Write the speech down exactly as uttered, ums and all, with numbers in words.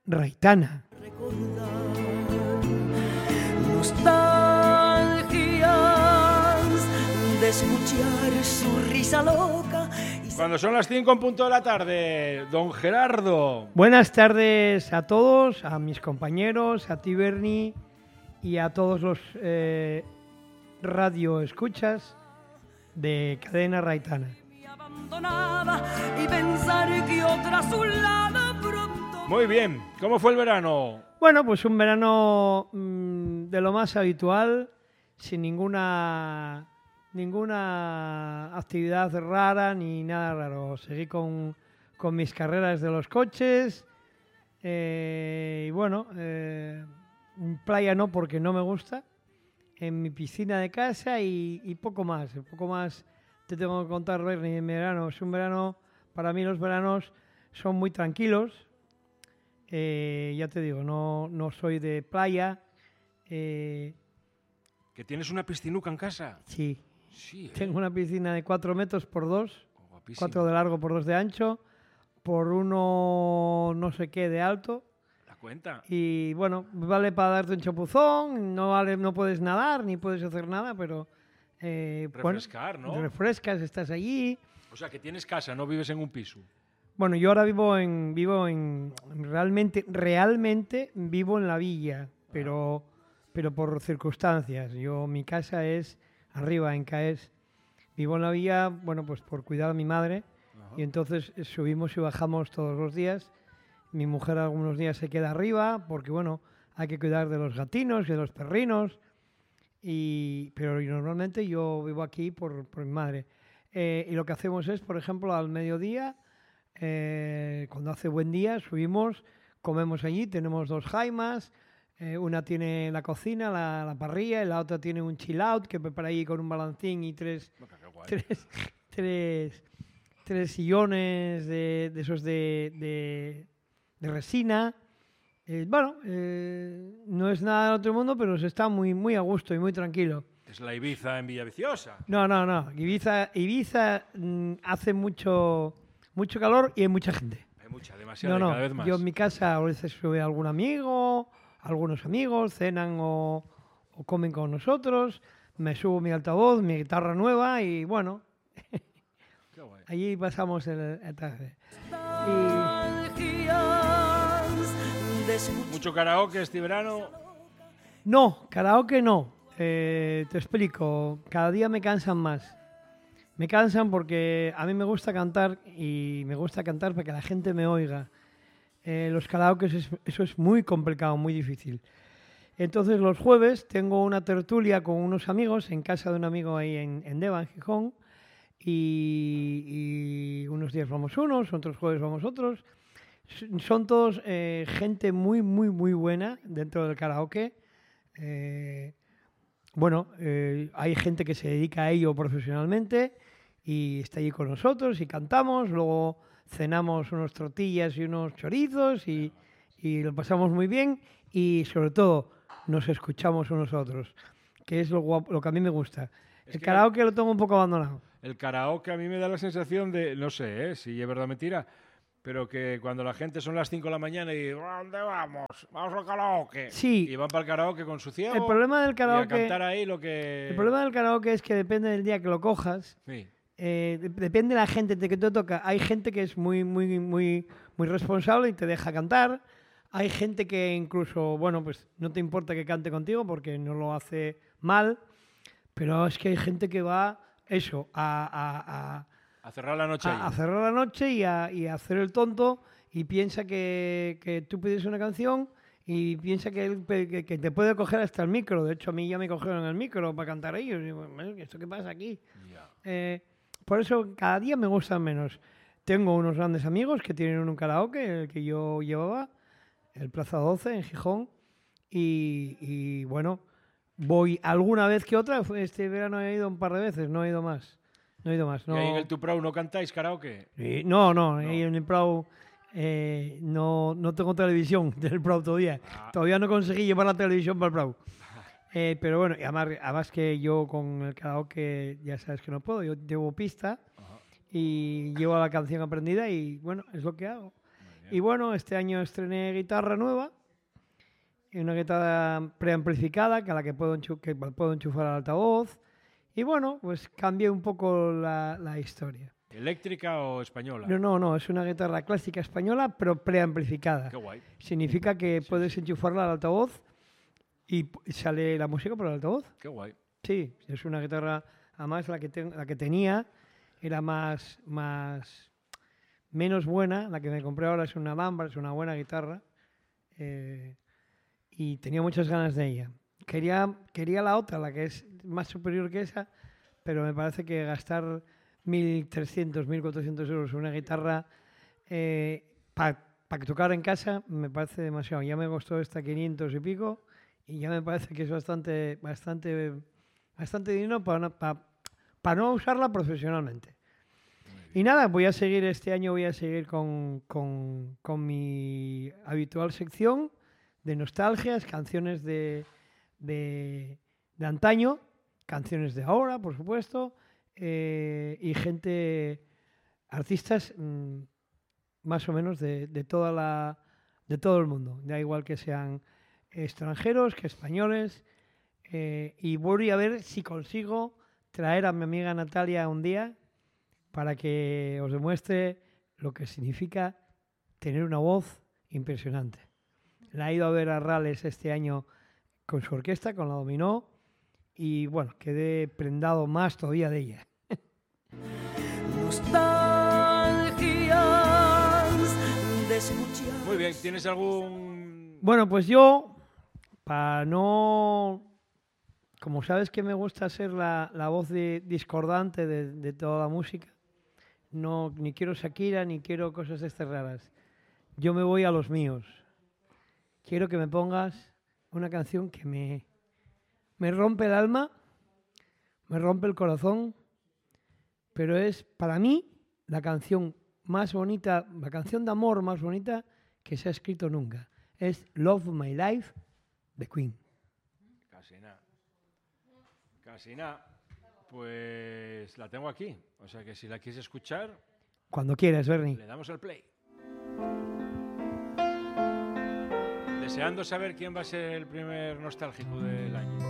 Raitana. Nostalgias de escuchar su risa loca. Cuando son las cinco en punto de la tarde, don Gerardo. Buenas tardes a todos, a mis compañeros, a ti, Berni, y a todos los eh, radio escuchas de Cadena Raitana. Y pensar que otra a su lado pronto... Muy bien, ¿cómo fue el verano? Bueno, pues un verano mmm, de lo más habitual, sin ninguna ninguna actividad rara ni nada raro. Seguí con, con mis carreras de los coches eh, y bueno, eh, playa no porque no me gusta, en mi piscina de casa y, y poco más, poco más te tengo que contar, Berni, en verano. Es un verano, para mí los veranos son muy tranquilos. Eh, ya te digo, no, no soy de playa. Eh, ¿Que tienes una piscinuca en casa? sí, Sí, ¿eh? Tengo una piscina de cuatro metros por dos, Guapísimo. cuatro de largo por dos de ancho, por uno no sé qué de alto. La cuenta. Y bueno, vale para darte un chapuzón, no, vale, no puedes nadar ni puedes hacer nada, pero... Eh, Refrescar, bueno, ¿no? Refrescas, estás allí. O sea, que tienes casa, no vives en un piso. Bueno, yo ahora vivo en vivo en realmente realmente vivo en la villa, pero pero por circunstancias. Yo mi casa es arriba en Caes. Vivo en la villa, bueno, pues por cuidar a mi madre. Ajá. Y entonces subimos y bajamos todos los días. Mi mujer algunos días se queda arriba porque bueno, hay que cuidar de los gatinos y de los perrinos. Y pero normalmente yo vivo aquí por, por mi madre. Eh, y lo que hacemos es, por ejemplo, al mediodía, eh, cuando hace buen día, subimos, comemos allí, tenemos dos jaimas, eh, una tiene la cocina, la, la parrilla, y la otra tiene un chill out que prepara allí con un balancín y tres, tres, tres, tres sillones de, de esos de, de, de resina. Eh, bueno, eh, no es nada del otro mundo, pero se está muy, muy a gusto y muy tranquilo. Es la Ibiza en Villaviciosa. No, no, no. Ibiza, Ibiza mmm, hace mucho, mucho calor y hay mucha gente. Hay mucha, demasiada, no, no. cada vez más. Yo en mi casa a veces sube algún amigo, algunos amigos, cenan o, o comen con nosotros. Me subo mi altavoz, mi guitarra nueva y bueno, Qué guay. allí pasamos el, el tarde. Y... ¿Mucho karaoke este verano? No, karaoke no. Eh, te explico. Cada día me cansan más. Me cansan porque a mí me gusta cantar y me gusta cantar para que la gente me oiga. Eh, los karaokes, es, eso es muy complicado, muy difícil. Entonces los jueves tengo una tertulia con unos amigos en casa de un amigo ahí en, en Deva, en Gijón. Y, y unos días vamos unos, otros jueves vamos otros. Son todos eh, gente muy, muy, muy buena dentro del karaoke. Eh, bueno, eh, hay gente que se dedica a ello profesionalmente y está allí con nosotros y cantamos. Luego cenamos unos tortillas y unos chorizos y, y lo pasamos muy bien. Y sobre todo nos escuchamos unos a otros, que es lo, guapo, lo que a mí me gusta. Es el que karaoke el... lo tengo un poco abandonado. El karaoke a mí me da la sensación de, no sé ¿eh? si es verdad o mentira, pero que cuando la gente son las cinco de la mañana y ¿dónde vamos? Vamos al karaoke. Sí. Y van para el karaoke con su ciego. El problema del karaoke, y a cantar ahí lo que... El problema del karaoke es que depende del día que lo cojas. Sí. Eh, de, depende de la gente de que te toca. Hay gente que es muy, muy, muy, muy responsable y te deja cantar. Hay gente que incluso, bueno, pues no te importa que cante contigo porque no lo hace mal. Pero es que hay gente que va, eso, a... a, a A cerrar la noche. A, a cerrar la noche y a, y a hacer el tonto y piensa que, que tú pides una canción y piensa que, él, que, que te puede coger hasta el micro. De hecho, a mí ya me cogieron el micro para cantar ellos. Y digo, ¿esto qué pasa aquí? Yeah. Eh, por eso cada día me gustan menos. Tengo unos grandes amigos que tienen un karaoke, el que yo llevaba, el Plaza doce en Gijón. Y, y bueno, voy alguna vez que otra. Este verano he ido un par de veces, no he ido más. No he ido más. No. ¿Y ahí en el Tu Prou no cantáis karaoke? Sí, no, no, no, ahí en el Prou eh, no, no tengo televisión del Prou todavía. Ah. Todavía no conseguí llevar la televisión para el Prou. Eh, pero bueno, y además, además que yo con el karaoke ya sabes que no puedo. Yo llevo pista. Ajá. Y llevo la canción aprendida y bueno, es lo que hago. Y bueno, este año estrené guitarra nueva, y una guitarra preamplificada que a la que puedo, enchu- que puedo enchufar al altavoz. Y bueno, pues cambié un poco la, la historia. ¿Eléctrica o española? No, no, no, es una guitarra clásica española, pero preamplificada. Qué guay. Significa que Sí, puedes sí. enchufarla al altavoz y p- sale la música por el altavoz. Qué guay. Sí, es una guitarra, además la que, ten- la que tenía era más, más, menos buena, la que me compré ahora es una Alhambra, es una buena guitarra, eh, y tenía muchas ganas de ella. Quería, quería la otra, la que es más superior que esa, pero me parece que gastar mil trescientos, mil cuatrocientos euros en una guitarra para tocar en casa me parece demasiado. Ya me costó esta quinientos y pico y ya me parece que es bastante, bastante, bastante dinero para, no- para, para no usarla profesionalmente. Y nada, voy a seguir este año, voy a seguir con, con, con mi habitual sección de nostalgias, canciones de, de, de antaño, canciones de ahora, por supuesto, eh, y gente, artistas mm, más o menos de, de, toda la, de todo el mundo. Da igual que sean extranjeros, que españoles. Eh, y voy a ver si consigo traer a mi amiga Natalia un día para que os demuestre lo que significa tener una voz impresionante. La he ido a ver a Rales este año con su orquesta, con la Dominó, y bueno, quedé prendado más todavía de ella. Nostalgias de escuchar. Muy bien, ¿tienes algún...? Bueno, pues yo, para no... Como sabes que me gusta ser la, la voz de, discordante de, de toda la música, no, ni quiero Shakira, ni quiero cosas de estas raras. Yo me voy a los míos. Quiero que me pongas una canción que me, me rompe el alma, me rompe el corazón, pero es para mí la canción más bonita, la canción de amor más bonita que se ha escrito nunca. Es Love of My Life de Queen. Casi nada. Casi nada. Pues la tengo aquí. O sea que si la quieres escuchar, Cuando quieras, Bernie. le damos al play. Deseando saber quién va a ser el primer nostálgico del año.